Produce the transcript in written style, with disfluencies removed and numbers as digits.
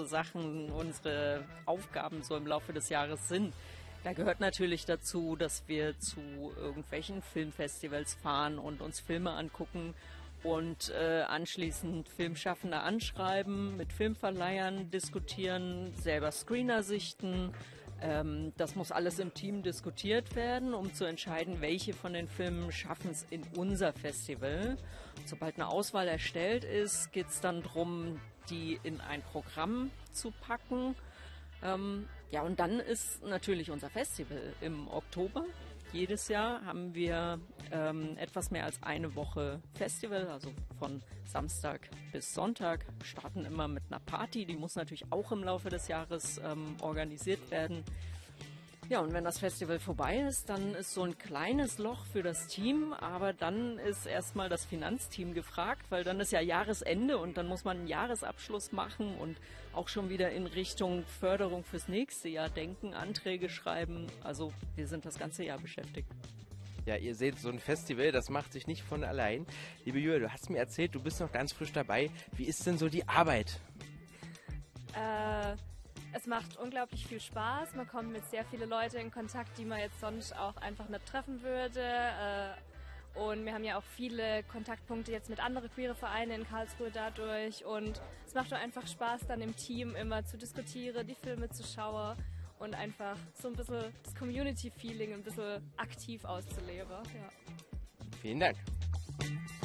unsere Sachen, unsere Aufgaben so im Laufe des Jahres sind. Da gehört natürlich dazu, dass wir zu irgendwelchen Filmfestivals fahren und uns Filme angucken und anschließend Filmschaffende anschreiben, mit Filmverleihern diskutieren, selber Screener sichten. Das muss alles im Team diskutiert werden, um zu entscheiden, welche von den Filmen schaffen es in unser Festival. Sobald eine Auswahl erstellt ist, geht es dann darum, die in ein Programm zu packen. Ja, und dann ist natürlich unser Festival im Oktober. Jedes Jahr haben wir etwas mehr als eine Woche Festival, also von Samstag bis Sonntag, starten immer mit einer Party, die muss natürlich auch im Laufe des Jahres organisiert werden. Ja, und wenn das Festival vorbei ist, dann ist so ein kleines Loch für das Team, aber dann ist erstmal das Finanzteam gefragt, weil dann ist ja Jahresende und dann muss man einen Jahresabschluss machen und auch schon wieder in Richtung Förderung fürs nächste Jahr denken, Anträge schreiben. Also wir sind das ganze Jahr beschäftigt. Ja, ihr seht, so ein Festival, das macht sich nicht von allein. Liebe Julia, du hast mir erzählt, du bist noch ganz frisch dabei. Wie ist denn so die Arbeit? Es macht unglaublich viel Spaß. Man kommt mit sehr vielen Leuten in Kontakt, die man jetzt sonst auch einfach nicht treffen würde. Und wir haben ja auch viele Kontaktpunkte jetzt mit anderen queere Vereinen in Karlsruhe dadurch. Und es macht auch einfach Spaß, dann im Team immer zu diskutieren, die Filme zu schauen und einfach so ein bisschen das Community-Feeling ein bisschen aktiv auszuleben. Ja. Vielen Dank.